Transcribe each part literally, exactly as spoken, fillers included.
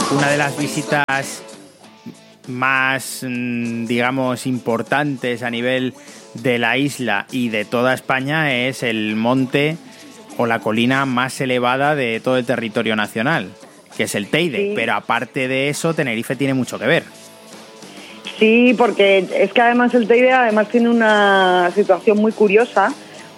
una de las visitas más, digamos, importantes a nivel de la isla y de toda España es el monte o la colina más elevada de todo el territorio nacional, que es el Teide. Sí. Pero aparte de eso, Tenerife tiene mucho que ver. Sí, porque es que además el Teide además tiene una situación muy curiosa,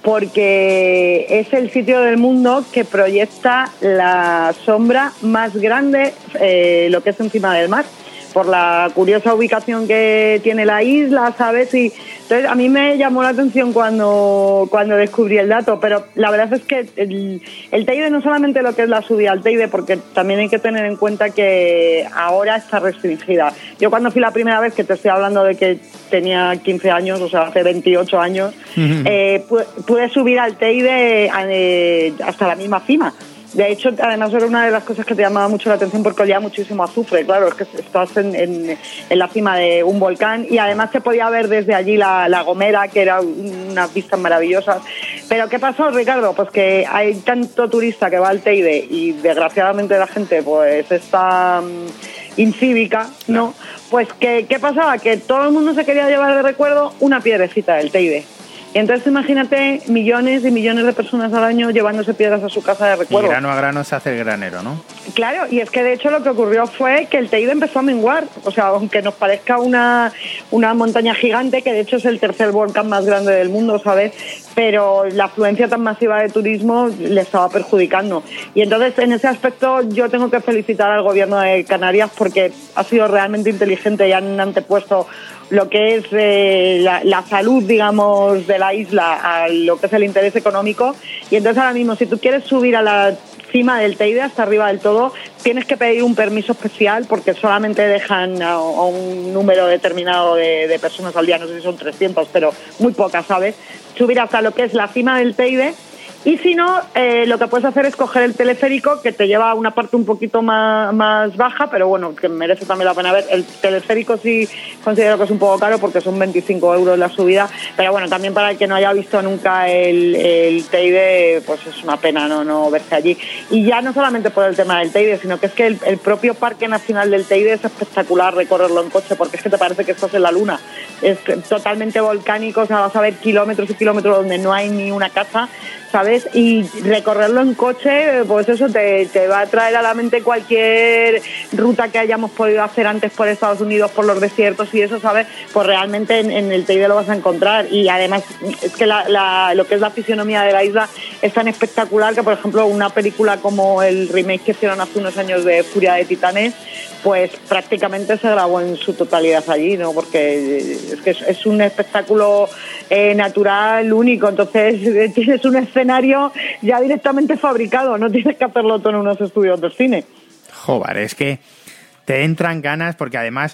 porque es el sitio del mundo que proyecta la sombra más grande, eh, lo que es encima del mar, por la curiosa ubicación que tiene la isla, ¿sabes? Y entonces a mí me llamó la atención cuando, cuando descubrí el dato, pero la verdad es que el, el Teide no solamente lo que es la subida al Teide, porque también hay que tener en cuenta que ahora está restringida. Yo cuando fui la primera vez, que te estoy hablando de que tenía quince años, o sea, hace veintiocho años, uh-huh. eh, pude, pude subir al Teide eh, hasta la misma cima. De hecho, además era una de las cosas que te llamaba mucho la atención porque olía muchísimo azufre. Claro, es que estás en, en, en la cima de un volcán y además se podía ver desde allí la, la Gomera, que era unas vistas maravillosas. Pero ¿qué pasó, Ricardo? Pues que hay tanto turista que va al Teide y desgraciadamente la gente pues está um, incívica, ¿no? Pues que, ¿qué pasaba? Que todo el mundo se quería llevar de recuerdo una piedrecita del Teide. Y entonces imagínate millones y millones de personas al año llevándose piedras a su casa de recuerdo. Y grano a grano se hace el granero, ¿no? Claro, y es que de hecho lo que ocurrió fue que el Teide empezó a menguar. O sea, aunque nos parezca una, una montaña gigante, que de hecho es el tercer volcán más grande del mundo, ¿sabes? Pero la afluencia tan masiva de turismo le estaba perjudicando. Y entonces en ese aspecto yo tengo que felicitar al gobierno de Canarias porque ha sido realmente inteligente y han antepuesto lo que es eh, la, la salud, digamos, de la isla a lo que es el interés económico. Y entonces ahora mismo, si tú quieres subir a la cima del Teide, hasta arriba del todo, tienes que pedir un permiso especial porque solamente dejan a, a un número determinado de, de personas al día, no sé si son trescientas, pero muy pocas, ¿sabes? Subir hasta lo que es la cima del Teide. Y si no, eh, lo que puedes hacer es coger el teleférico, que te lleva a una parte un poquito más, más baja, pero bueno, que merece también la pena ver. El teleférico sí considero que es un poco caro porque son veinticinco euros la subida, pero bueno, también para el que no haya visto nunca el, el Teide, pues es una pena no, no verse allí. Y ya no solamente por el tema del Teide, sino que es que el, el propio Parque Nacional del Teide es espectacular recorrerlo en coche, porque es que te parece que estás en la luna. Es totalmente volcánico, o sea, vas a ver kilómetros y kilómetros donde no hay ni una casa, ¿sabes? Y recorrerlo en coche, pues eso te, te va a traer a la mente cualquier ruta que hayamos podido hacer antes por Estados Unidos, por los desiertos y eso, ¿sabes? Pues realmente en, en el Teide lo vas a encontrar. Y además es que la, la, lo que es la fisionomía de la isla es tan espectacular que, por ejemplo, una película como el remake que hicieron hace unos años de Furia de Titanes, pues prácticamente se grabó en su totalidad allí, ¿no? Porque es que es, es un espectáculo eh, natural único, entonces eh, tienes un escenario ya directamente fabricado, no tienes que hacerlo todo en unos estudios de cine. Joder, es que te entran ganas porque además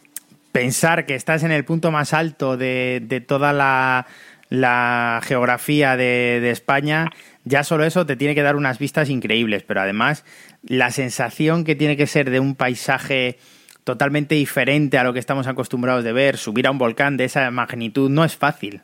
pensar que estás en el punto más alto de, de toda la, la geografía de, de España, ya solo eso te tiene que dar unas vistas increíbles, pero además la sensación que tiene que ser de un paisaje totalmente diferente a lo que estamos acostumbrados de ver, subir a un volcán de esa magnitud no es fácil.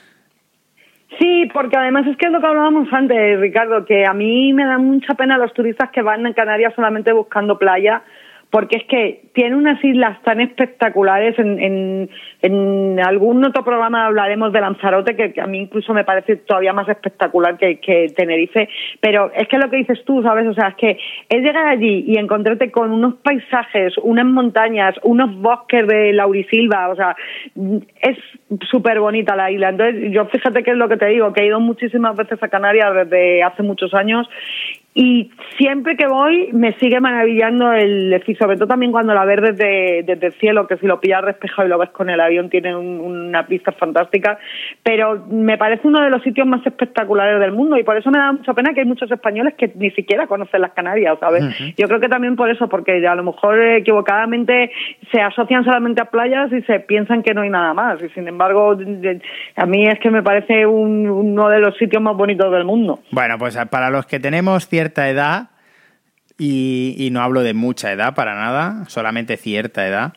Sí, porque además es que es lo que hablábamos antes, Ricardo, que a mí me da mucha pena los turistas que van en Canarias solamente buscando playa, porque es que tiene unas islas tan espectaculares. En, en, en algún otro programa hablaremos de Lanzarote, que, que a mí incluso me parece todavía más espectacular que, que Tenerife, pero es que lo que dices tú, ¿sabes? O sea, es que es llegar allí y encontrarte con unos paisajes, unas montañas, unos bosques de laurisilva, o sea, es súper bonita la isla. Entonces, yo fíjate que es lo que te digo, que he ido muchísimas veces a Canarias desde hace muchos años y siempre que voy me sigue maravillando el, y sobre todo también cuando la ves desde, desde el cielo, que si lo pillas despejado y lo ves con el avión tiene un, unas vistas fantásticas, pero me parece uno de los sitios más espectaculares del mundo y por eso me da mucha pena que hay muchos españoles que ni siquiera conocen las Canarias, ¿sabes? Uh-huh. Yo creo que también por eso, porque a lo mejor equivocadamente se asocian solamente a playas y se piensan que no hay nada más y sin embargo a mí es que me parece un, uno de los sitios más bonitos del mundo. Bueno, pues para los que tenemos cierta edad, y, y no hablo de mucha edad para nada, solamente cierta edad,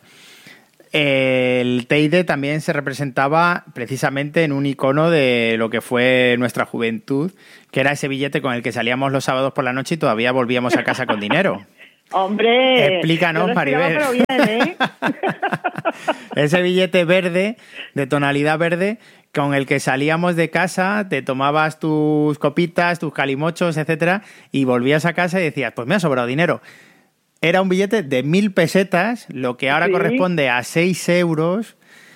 el Teide también se representaba precisamente en un icono de lo que fue nuestra juventud, que era ese billete con el que salíamos los sábados por la noche y todavía volvíamos a casa con dinero. Hombre, explícanos, Maribel. Pero bien, ¿eh? Ese billete verde, de tonalidad verde, con el que salíamos de casa, te tomabas tus copitas, tus calimochos, etcétera, y volvías a casa y decías, pues me ha sobrado dinero. Era un billete de mil pesetas, lo que ahora sí. corresponde a seis euros,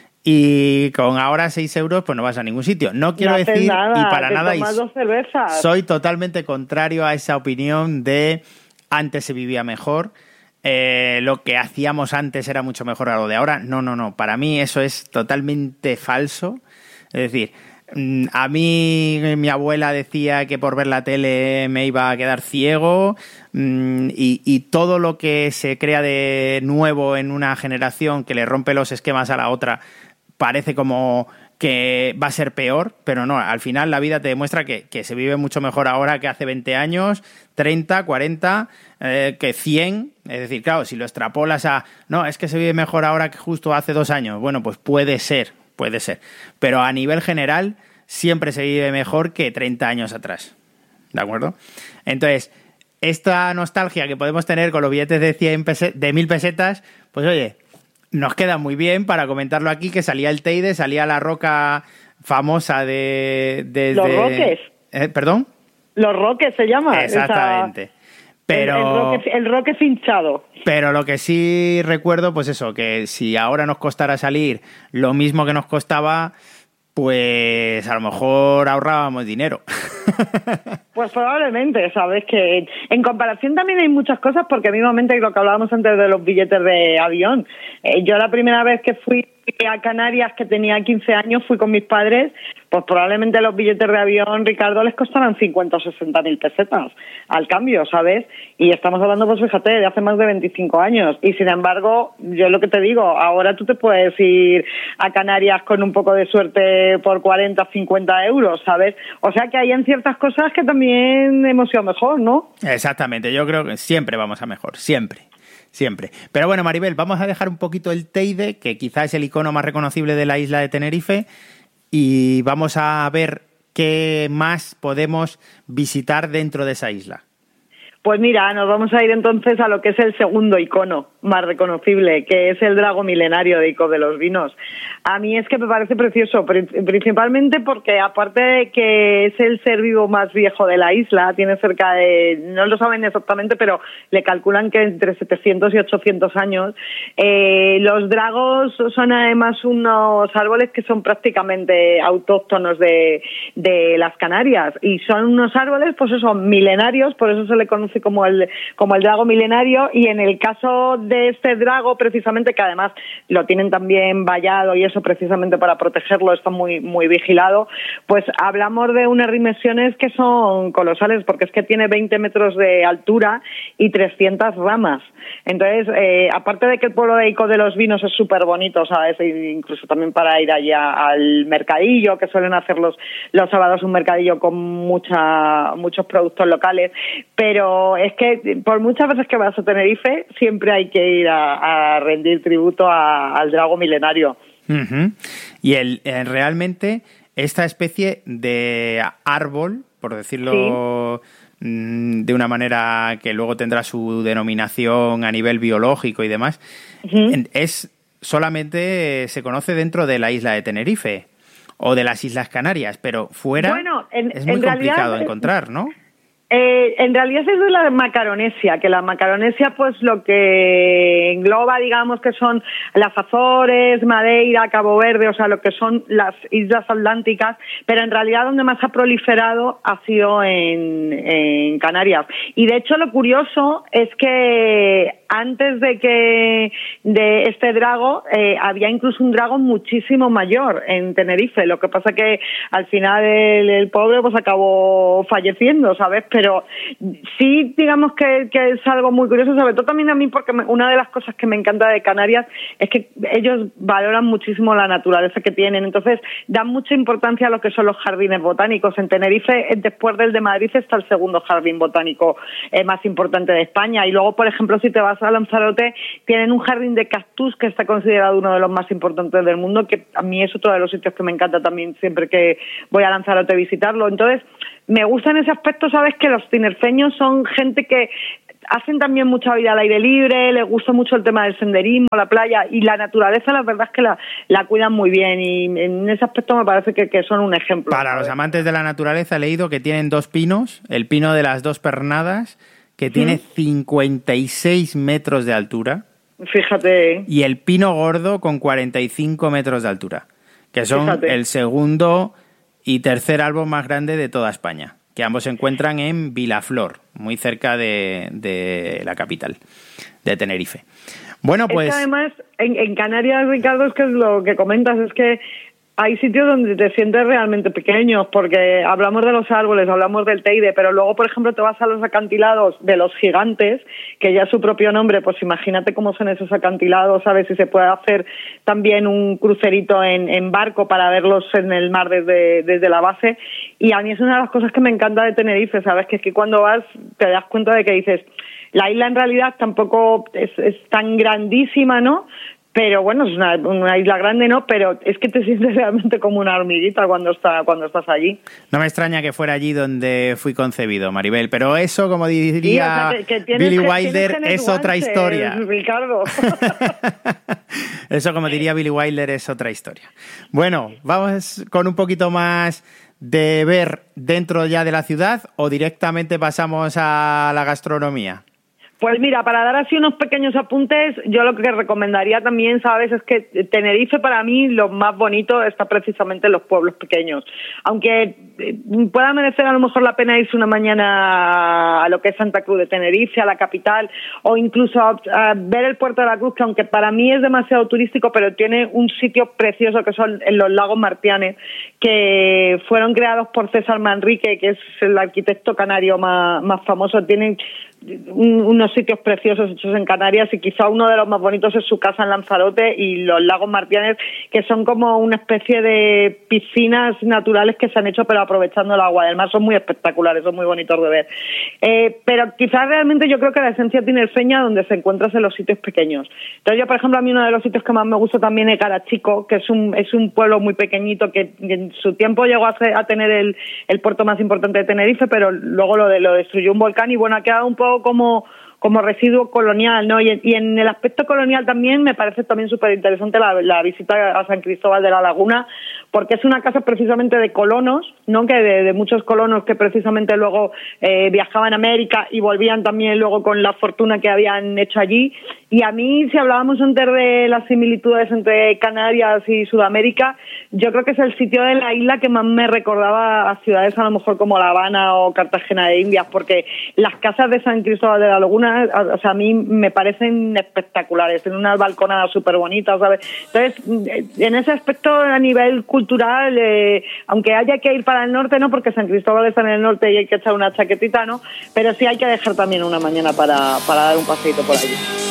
y con ahora seis euros pues no vas a ningún sitio. No quiero no decir, nada, y para te nada, tomas dos cervezas. Soy totalmente contrario a esa opinión de antes se vivía mejor, eh, lo que hacíamos antes era mucho mejor a lo de ahora. No, no, no, para mí eso es totalmente falso. Es decir, a mí mi abuela decía que por ver la tele me iba a quedar ciego, y, y todo lo que se crea de nuevo en una generación que le rompe los esquemas a la otra parece como que va a ser peor, pero no, al final la vida te demuestra que, que se vive mucho mejor ahora que hace veinte años, treinta, cuarenta, eh, que cien. Es decir, claro, si lo extrapolas a, no, es que se vive mejor ahora que justo hace dos años, bueno, pues puede ser, puede ser, pero a nivel general siempre se vive mejor que treinta años atrás, ¿de acuerdo? Entonces, esta nostalgia que podemos tener con los billetes de cien pese- de mil pesetas, pues oye, nos queda muy bien para comentarlo aquí, que salía el Teide, salía la roca famosa de... de Los de, Roques. ¿eh? ¿Perdón? Los Roques se llama. Exactamente. Esa, pero, el, el, roque, el roque finchado. Pero lo que sí recuerdo, pues eso, que si ahora nos costara salir lo mismo que nos costaba, pues a lo mejor ahorrábamos dinero. Pues probablemente, sabes que en comparación también hay muchas cosas, porque mismamente lo que hablábamos antes de los billetes de avión. Eh, yo la primera vez que fui a Canarias, que tenía quince años, fui con mis padres, pues probablemente los billetes de avión, Ricardo, les costaran cincuenta o sesenta mil pesetas al cambio, ¿sabes? Y estamos hablando, pues fíjate, de hace más de veinticinco años. Y sin embargo, yo lo que te digo, ahora tú te puedes ir a Canarias con un poco de suerte por cuarenta, cincuenta euros, ¿sabes? O sea que hay en ciertas cosas que también hemos ido mejor, ¿no? Exactamente, yo creo que siempre vamos a mejor, siempre. Siempre. Pero bueno, Maribel, vamos a dejar un poquito el Teide, que quizá es el icono más reconocible de la isla de Tenerife, y vamos a ver qué más podemos visitar dentro de esa isla. Pues mira, nos vamos a ir entonces a lo que es el segundo icono más reconocible, que es el Drago Milenario de Ico de los Vinos. A mí es que me parece precioso, principalmente porque aparte de que es el ser vivo más viejo de la isla, tiene cerca de, no lo saben exactamente, pero le calculan que entre setecientos y ochocientos años. Eh, los dragos son además unos árboles que son prácticamente autóctonos de, de las Canarias, y son unos árboles, pues eso, milenarios, por eso se le conoce como el como el drago milenario. Y en el caso de este drago, precisamente, que además lo tienen también vallado y eso precisamente para protegerlo, está muy muy vigilado, pues hablamos de unas dimensiones que son colosales, porque es que tiene veinte metros de altura y trescientas ramas. Entonces, eh, aparte de que el pueblo de Ico de los Vinos es súper bonito, ¿sabes? E incluso también para ir allá al mercadillo, que suelen hacer los, los sábados un mercadillo con mucha muchos productos locales, pero es que por muchas veces que vas a Tenerife siempre hay que ir a, a rendir tributo a, al drago milenario. Uh-huh. Y el, el realmente esta especie de árbol, por decirlo sí. de una manera que luego tendrá su denominación a nivel biológico y demás, uh-huh. es solamente se conoce dentro de la isla de Tenerife o de las Islas Canarias, pero fuera bueno, en, es muy en complicado realidad, encontrar, ¿no? Eh, en realidad es de la Macaronesia, que la Macaronesia pues lo que engloba, digamos, que son las Azores, Madeira, Cabo Verde, o sea, lo que son las islas atlánticas, pero en realidad donde más ha proliferado ha sido en, en Canarias. Y de hecho lo curioso es que antes de que de este drago eh, había incluso un drago muchísimo mayor en Tenerife. Lo que pasa que al final el, el pobre pues acabó falleciendo, ¿sabes? Pero sí, digamos que, que es algo muy curioso, sobre todo también a mí, porque me, una de las cosas que me encanta de Canarias es que ellos valoran muchísimo la naturaleza que tienen. Entonces dan mucha importancia a lo que son los jardines botánicos. En Tenerife, después del de Madrid, está el segundo jardín botánico eh, más importante de España. Y luego, por ejemplo, si te vas a Lanzarote, tienen un jardín de cactus que está considerado uno de los más importantes del mundo, que a mí es otro de los sitios que me encanta también siempre que voy a Lanzarote visitarlo. Entonces, me gusta en ese aspecto, ¿sabes? Que los tinerfeños son gente que hacen también mucha vida al aire libre, les gusta mucho el tema del senderismo, la playa, y la naturaleza, la verdad es que la, la cuidan muy bien, y en ese aspecto me parece que, que son un ejemplo. Para ¿sabes? los amantes de la naturaleza he leído que tienen dos pinos, el pino de las dos pernadas, que tiene cincuenta y seis metros de altura. Fíjate. Y el pino gordo con cuarenta y cinco metros de altura, que son Fíjate. el segundo y tercer árbol más grande de toda España, que ambos se encuentran en Vilaflor, muy cerca de, de la capital, de Tenerife. Bueno, pues... Es que además, en, en Canarias, Ricardo, es que es lo que comentas, es que hay sitios donde te sientes realmente pequeño, porque hablamos de los árboles, hablamos del Teide, pero luego, por ejemplo, te vas a los acantilados de los gigantes, que ya es su propio nombre, pues imagínate cómo son esos acantilados, ¿sabes? Si se puede hacer también un crucerito en, en barco para verlos en el mar desde, desde la base. Y a mí es una de las cosas que me encanta de Tenerife, ¿sabes? Que es que cuando vas te das cuenta de que dices, la isla en realidad tampoco es, es tan grandísima, ¿no? Pero bueno, es una, una isla grande, ¿no? Pero es que te sientes realmente como una hormiguita cuando, está, cuando estás allí. No me extraña que fuera allí donde fui concebido, Maribel. Pero eso, como diría sí, o sea, que, que tienes, Billy que Wilder, es otra historia. Ricardo. Eso, como diría Billy Wilder, es otra historia. Bueno, vamos con un poquito más de ver dentro ya de la ciudad, o directamente pasamos a la gastronomía. Pues mira, para dar así unos pequeños apuntes, yo lo que recomendaría también, ¿sabes?, es que Tenerife, para mí, lo más bonito está precisamente en los pueblos pequeños. Aunque pueda merecer a lo mejor la pena irse una mañana a lo que es Santa Cruz de Tenerife, a la capital, o incluso a, a ver el Puerto de la Cruz, que aunque para mí es demasiado turístico, pero tiene un sitio precioso que son en los lagos Martianes, que fueron creados por César Manrique, que es el arquitecto canario más, más famoso. Tienen unos sitios preciosos hechos en Canarias, y quizá uno de los más bonitos es su casa en Lanzarote y los lagos Martianes, que son como una especie de piscinas naturales que se han hecho pero aprovechando el agua del mar. Son muy espectaculares, son muy bonitos de ver. Eh, pero quizás realmente yo creo que la esencia tinerfeña donde se encuentra en los sitios pequeños. Entonces yo, por ejemplo, a mí uno de los sitios que más me gusta también es Carachico, que es un es un pueblo muy pequeñito que en su tiempo llegó a, ser, a tener el, el puerto más importante de Tenerife, pero luego lo, de, lo destruyó un volcán y bueno, ha quedado un poco como como residuo colonial, ¿no? Y, y en el aspecto colonial también me parece también súper interesante la, la visita a San Cristóbal de la Laguna, porque es una casa precisamente de colonos, ¿no? Que de, de muchos colonos que precisamente luego eh, viajaban a América y volvían también luego con la fortuna que habían hecho allí. Y a mí, si hablábamos antes de las similitudes entre Canarias y Sudamérica, yo creo que es el sitio de la isla que más me recordaba a ciudades a lo mejor como La Habana o Cartagena de Indias, porque las casas de San Cristóbal de la Laguna, o sea, a mí me parecen espectaculares, tienen unas balconadas súper bonitas, ¿sabes? Entonces, en ese aspecto, a nivel cultural, eh, aunque haya que ir para el norte, ¿no? Porque San Cristóbal está en el norte y hay que echar una chaquetita, ¿no? Pero sí hay que dejar también una mañana para, para dar un paseíto por allí.